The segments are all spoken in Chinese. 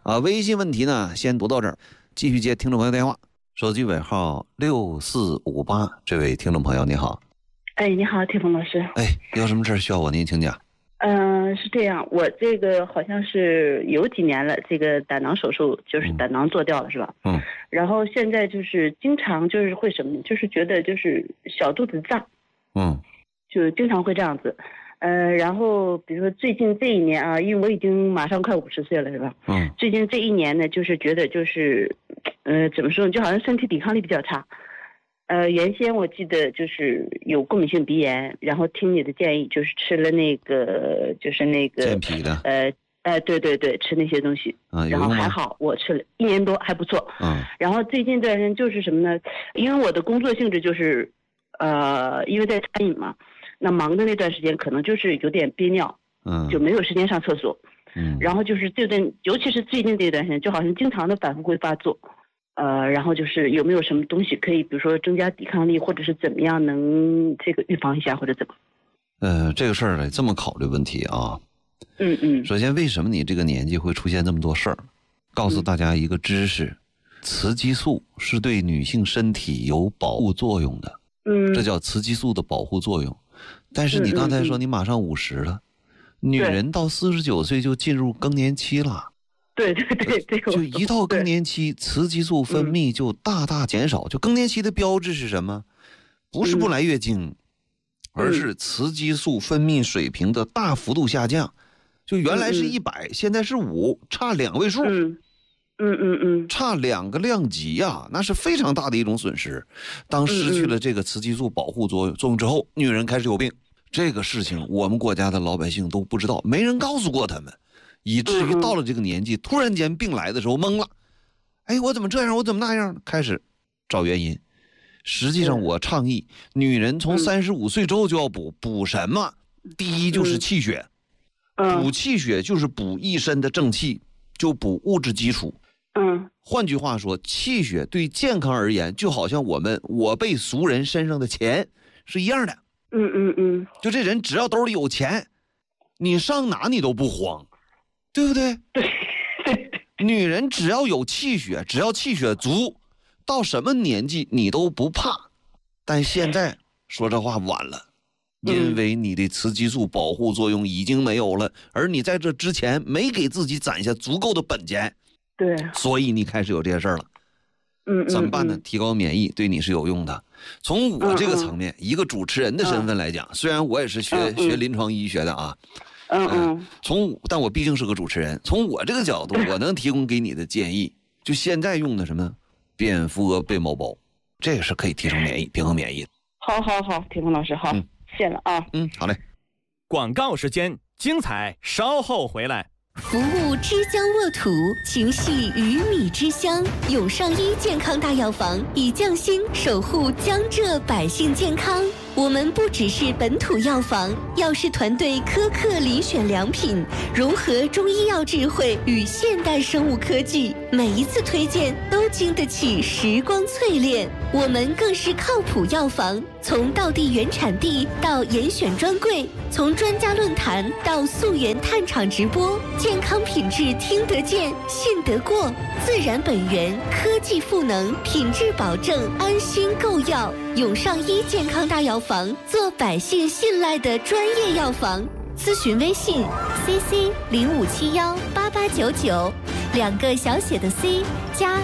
微信问题呢先读到这儿，继续接听众朋友电话。手机尾号6458，这位听众朋友你好。 哎，你好，铁峰老师。 哎，有什么事需要我您请讲？ 是这样，我这个好像是有几年了，这个胆囊手术就是胆囊做掉了，是吧？然后现在就是经常就是会什么，就是觉得就是小肚子胀，就经常会这样子。然后比如说最近这一年啊，因为我已经马上快50岁了，是吧？最近这一年呢，就是觉得就是，怎么说呢，就好像身体抵抗力比较差。原先我记得就是有过敏性鼻炎，然后听你的建议，就是吃了那个健脾的，对，吃那些东西，然后还好，我吃了1年多还不错。然后最近这段时间就是什么呢？因为我的工作性质就是，因为在餐饮嘛。那忙的那段时间可能就是有点憋尿，就没有时间上厕所，然后就是尤其是最近这段时间，就好像经常的反复会发作，然后就是有没有什么东西可以，比如说增加抵抗力，或者是怎么样能这个预防一下，或者怎么？ 这个事儿得这么考虑问题啊。首先，为什么你这个年纪会出现这么多事儿？告诉大家一个知识，雌激素是对女性身体有保护作用的，这叫雌激素的保护作用。但是你刚才说你马上50了，女人到49岁就进入更年期了。 对， 就一到更年期，雌激素分泌就大大减少。就更年期的标志是什么？不是不来月经，而是雌激素分泌水平的大幅度下降。就原来是100，现在是5，差2位数。差2个量级啊，那是非常大的一种损失。当失去了这个雌激素保护作用之后，女人开始有病。这个事情我们国家的老百姓都不知道，没人告诉过他们，以至于到了这个年纪，突然间病来的时候懵了。哎，我怎么这样，我怎么那样，开始找原因。实际上我倡议女人从35岁之后就要补什么？第一就是气血，补气血就是补一身的正气，就补物质基础。换句话说，气血对健康而言，就好像我辈俗人身上的钱是一样的。就这人只要兜里有钱，你上哪你都不慌，对不对？ 对。 女人只要有气血，只要气血足，到什么年纪你都不怕。但现在说这话晚了，因为你的雌激素保护作用已经没有了，而你在这之前没给自己攒下足够的本钱。 对， 所以你开始有这些事儿了。怎么办呢？提高免疫对你是有用的。从我这个层面，一个主持人的身份来讲，虽然我也是学临床医学的啊，但我毕竟是个主持人。从我这个角度，我能提供给你的建议，就现在用的什么蝙蝠蛾贝某包，这个是可以提升免疫、平衡免疫的。 好，铁峰老师，好，谢了啊。 好嘞。 广告时间，精彩稍后回来。 服务之江沃土，情系鱼米之乡。永上医健康大药房以匠心守护江浙百姓健康。我们不只是本土药房，药师团队苛刻遴选良品，融合中医药智慧与现代生物科技，每一次推荐都经得起时光淬炼。我们更是靠谱药房，从道地原产地到严选专柜，从专家论坛到溯源探厂直播，健康品质听得见、信得过，自然本源，科技赋能，品质保证，安心购药。永上医健康大药房，做百姓信赖的专业药房。咨询微信 CC 05718899，2个小写的 C 加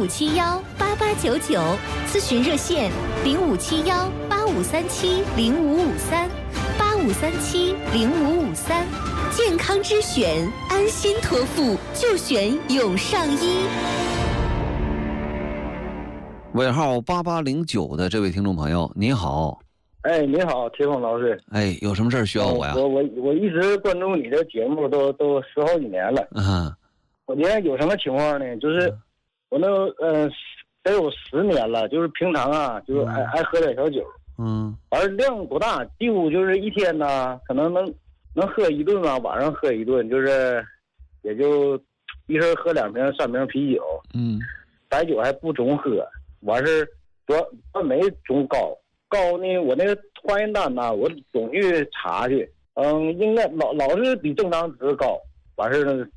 05718899。咨询热线05718537055385370553。健康之选，安心托付就选永上医。 尾号8809的这位听众朋友，你好。 哎，你好，铁峰老师。 哎，有什么事需要我呀？ 我一直关注你的节目都10好几年了。我今天有什么情况呢？就是我得有10年了，就是平常啊，就是爱喝点小酒。而量不大，几乎就是一天呢，可能能喝一顿啊，晚上喝一顿，就是也就一人喝2瓶3瓶啤酒。白酒还不总喝。完事多没总高呢，我那个化验单呢，我总去查去，应该老是比正常值高，完事呢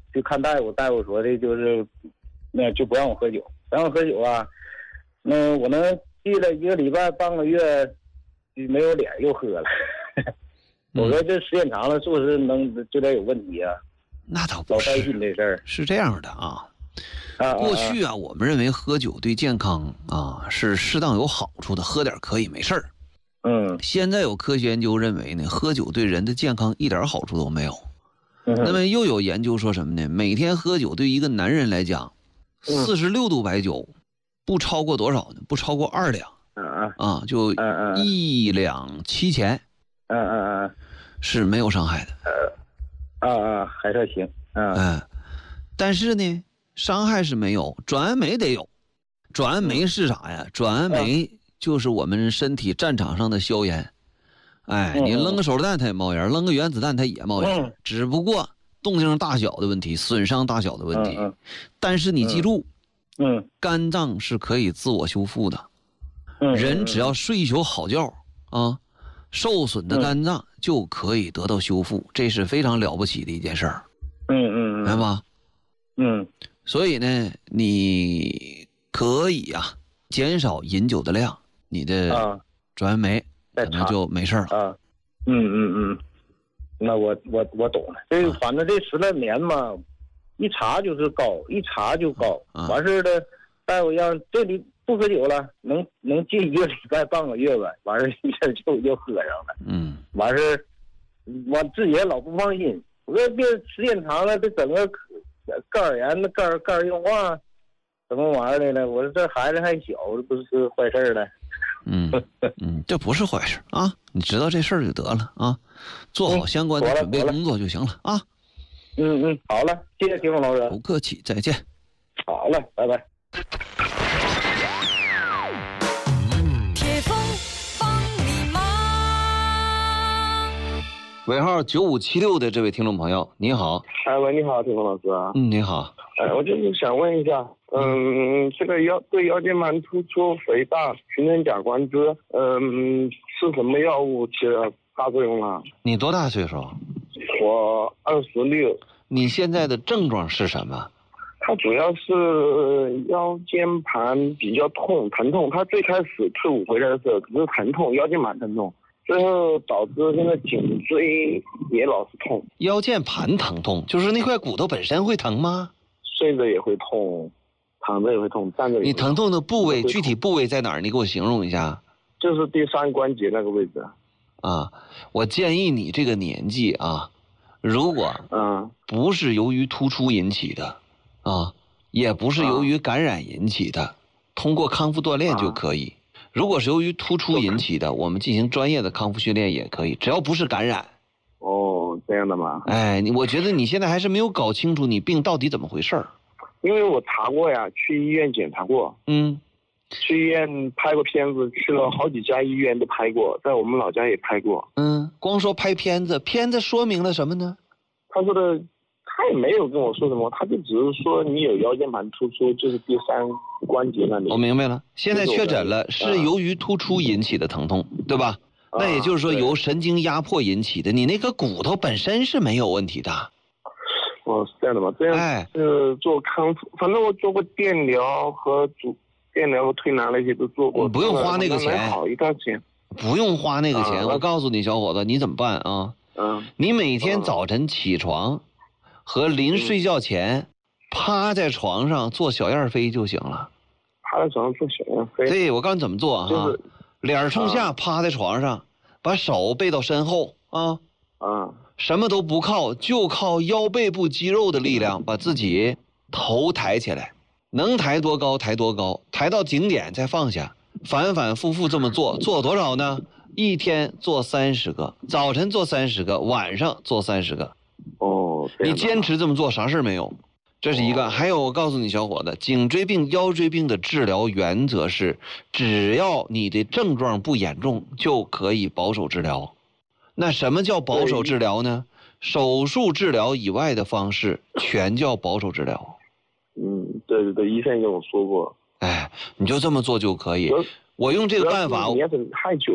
去看大夫，大夫说的就是那就不让我喝酒，不让我喝酒啊。那我能记了1个礼拜半个月就没有脸又喝了。我说这时间长了是不是就得有问题啊？ 那倒不是， 老担心这事儿。 是这样的啊。过去啊，我们认为喝酒对健康啊是适当有好处的，喝点可以没事儿。现在有科学研究认为呢，喝酒对人的健康一点好处都没有。那么又有研究说什么呢？每天喝酒对一个男人来讲，46度白酒不超过多少呢？不超过2两。就1两7钱。是没有伤害的。 还算行。 但是呢，伤害是没有，转氨酶得有。转氨酶是啥呀？转氨酶就是我们身体战场上的硝烟。你扔个手榴弹它也冒烟，扔个原子弹它也冒烟，只不过动静大小的问题，损伤大小的问题。但是你记住，肝脏是可以自我修复的。人只要睡一宿好觉啊，受损的肝脏就可以得到修复，这是非常了不起的一件事儿。明白吗？所以呢，你可以减少饮酒的量，你的转氨酶可能就没事了。 那我懂了。这反正这10来年嘛，一查就是高，一查就高。完事的大夫让这里不喝酒了，能戒1个礼拜半个月吧。完事一下就喝上了。完事我自己也老不放心，我说别时间长了，这整个肝儿炎、肝儿硬化，什么玩意儿的了？我说这孩子还小，这不是坏事了。 这不是坏事啊！你知道这事儿就得了啊，做好相关的准备工作就行了啊。 好了，谢谢听众老师。 不客气，再见。 好了，拜拜。 铁峰帮你忙。 尾号9576的这位听众朋友，你好。 喂，你好，铁峰老师。 你好。 我就是想问一下，这个对腰间盘突出、肥大、群人甲官司，吃什么药物起了大作用了？ 你多大岁数？ 我26。 你现在的症状是什么？ 它主要是腰间盘比较疼痛。它最开始退伍回来的时候只是疼痛，腰间盘疼痛，最后导致现在颈椎也老是痛。 腰间盘疼痛就是那块骨头本身会疼吗？ 睡着也会痛，躺着也会痛，站着也会痛。 你疼痛的部位具体部位在哪儿？你给我形容一下。 就是第3关节那个位置。 我建议你这个年纪如果不是由于突出引起的也不是由于感染引起的，通过康复锻炼就可以。如果是由于突出引起的，我们进行专业的康复训练也可以，只要不是感染。 这样的吗？ 我觉得你现在还是没有搞清楚你病到底怎么回事儿。 因为我查过呀，去医院检查过。去医院拍过片子，去了好几家医院都拍过，在我们老家也拍过。 光说拍片子说明了什么呢？ 他说的，他也没有跟我说什么，他就只是说你有腰间盘突出，就是第3关节那里。 我明白了，现在确诊了，是由于突出引起的疼痛，对吧？那也就是说由神经压迫引起的，你那个骨头本身是没有问题的。 是这样的吗？这样是做康复，反正我做过电疗和推拿那些都做过。 不用花那个钱， 好一段钱。 不用花那个钱，我告诉你，小伙子，你怎么办啊？你每天早晨起床和临睡觉前趴在床上做小燕飞就行了。 趴在床上做小燕飞？ 对，我告诉你怎么做脸冲下趴在床上，把手背到身后什么都不靠，就靠腰背部肌肉的力量把自己头抬起来，能抬多高抬多高，抬到顶点再放下，反反复复这么做，做多少呢？一天做30个，早晨做30个，晚上做30个。你坚持这么做，啥事没有。这是一个。还有，我告诉你，小伙子，颈椎病、腰椎病的治疗原则是，只要你的症状不严重，就可以保守治疗。那什么叫保守治疗呢？手术治疗以外的方式全叫保守治疗。 对，医生跟我说过。 你就这么做就可以。我用这个办法， 你也是太久了。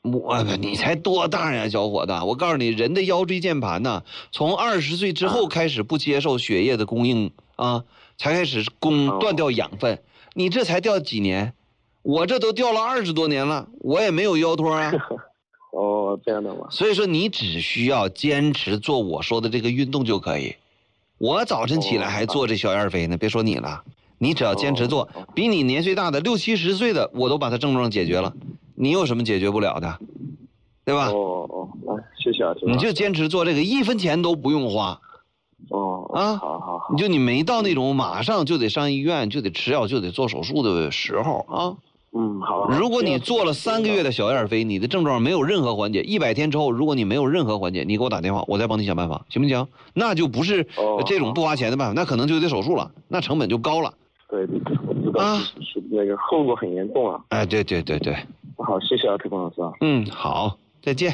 你才多大呀，小伙子！我告诉你，人的腰椎间盘呢，从20岁之后开始不接受血液的供应啊，才开始断掉养分。你这才掉几年？我这都掉了20多年了，我也没有腰托啊。 哦，这样的吗？ 所以说你只需要坚持做我说的这个运动就可以。我早晨起来还做这小燕飞呢，别说你了，你只要坚持做，比你年岁大的60、70岁的我都把他症状解决了。你有什么解决不了的，对吧？ 谢谢啊， 你就坚持做这个，1分钱都不用花。 好， 你没到那种马上就得上医院、就得吃药、就得做手术的时候啊。 好。 如果你做了3个月的小燕飞，你的症状没有任何缓解，100天之后，如果你没有任何缓解，你给我打电话，我再帮你想办法，行不行？那就不是这种不花钱的办法，那可能就得手术了，那成本就高了。 对，我知道，是那个后果很严重啊。 哎，对。 好，谢谢啊，铁峰老师啊。 好，再见。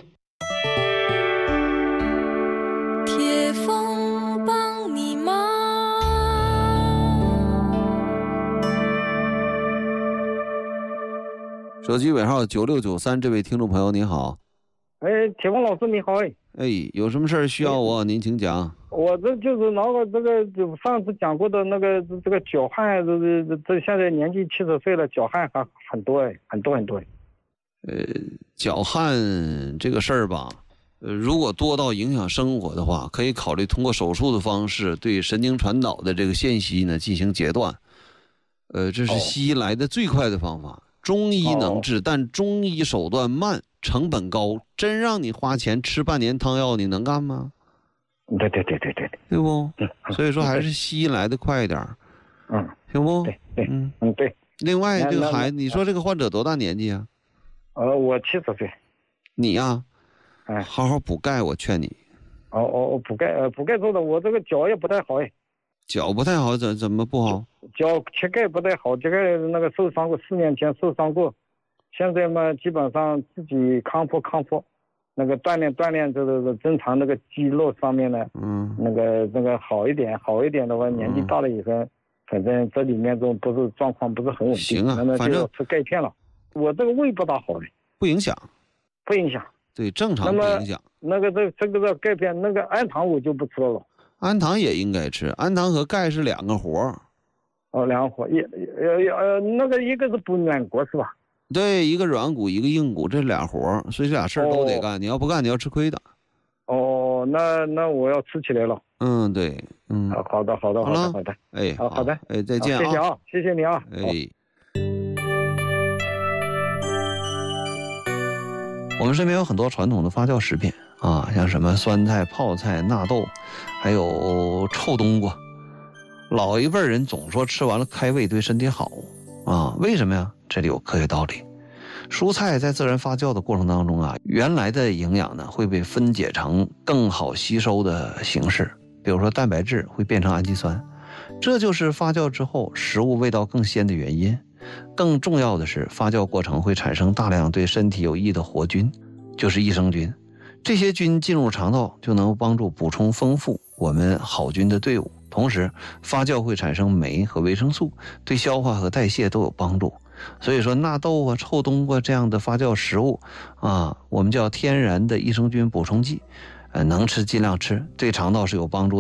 铁峰帮你忙。 手机尾号9693，这位听众朋友您好。 铁峰老师你好。 有什么事儿需要我？您请讲。 我这就是就上次讲过的那个这个脚汗，这现在年纪70岁了，脚汗还很多很多。 脚汗这个事儿吧，如果多到影响生活的话，可以考虑通过手术的方式对神经传导的这个线隙呢进行截断。这是西医来的最快的方法。中医能治，但中医手段慢，成本高，真让你花钱吃半年汤药，你能干吗？ 对， 对不？所以说还是西医来的快一点。行不？ 对。 另外这个孩子，你说这个患者多大年纪啊？ 我70岁。 你呀，好好补钙，我劝你。 补钙做的，我这个脚也不太好。 脚不太好，怎么不好？ 脚膝盖不太好，膝盖那个受伤过，4年前受伤过，现在嘛基本上自己康复，那个锻炼这个正常那个肌肉上面呢，那个好一点的话，年纪大了以后，反正这里面都不是状况不是很稳定。 行啊，反正吃钙片了。我这个胃不大好的。 不影响。 对， 正常不影响。 那个这个钙片，那个氨糖我就不吃了。 氨糖也应该吃，氨糖和钙是2个活。 2个活，那个一个是补软骨是吧？ 对，一个软骨，一个硬骨，这2活，所以这俩事儿都得干。你要不干，你要吃亏的。 那我要吃起来了。 对， 好的。好了，好的， 再见啊！ 谢谢你啊！ 我们身边有很多传统的发酵食品啊，像什么酸菜、泡菜、纳豆，还有臭冬瓜。老一辈人总说吃完了开胃，对身体好啊，为什么呀？这里有科学道理。蔬菜在自然发酵的过程当中啊，原来的营养呢会被分解成更好吸收的形式，比如说蛋白质会变成氨基酸，这就是发酵之后食物味道更鲜的原因。更重要的是，发酵过程会产生大量对身体有益的活菌，就是益生菌。这些菌进入肠道就能帮助补充丰富我们好菌的队伍。同时，发酵会产生酶和维生素，对消化和代谢都有帮助。所以说，纳豆啊、臭冬瓜这样的发酵食物啊，我们叫天然的益生菌补充剂，能吃尽量吃，对肠道是有帮助的。